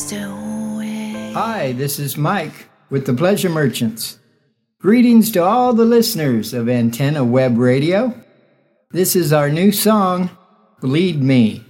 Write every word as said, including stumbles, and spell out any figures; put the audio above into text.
away. Hi, this is Mike with the Pleasure Merchants. Greetings to all the listeners of Antenna Web Radio. This is our new song, Bleed Me.